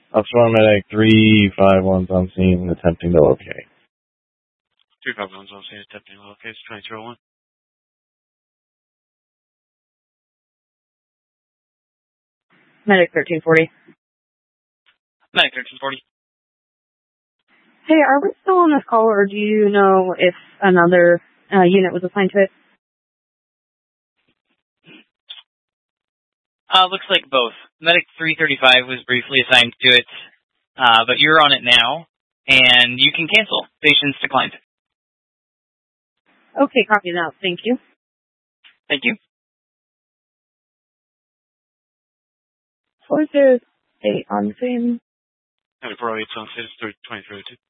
Upstorm Medic 351's on scene, attempting to locate. 351's on scene, attempting to locate. 2301. Medic 1340. Medic 1340. Hey, are we still on this call, or do you know if another unit was assigned to it? Looks like both. Medic 335 was briefly assigned to it, but you're on it now, and you can cancel. Patients declined. Okay, copy that. Thank you. Thank you. 408 on scene. 408's on scene, 2302.